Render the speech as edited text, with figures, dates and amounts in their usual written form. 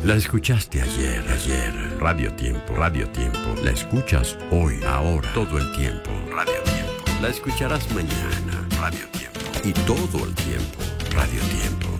La escuchaste ayer. Radio Tiempo. La escuchas hoy, ahora, todo el tiempo. Radio Tiempo. La escucharás mañana. Radio Tiempo. Y todo el tiempo. Radio Tiempo.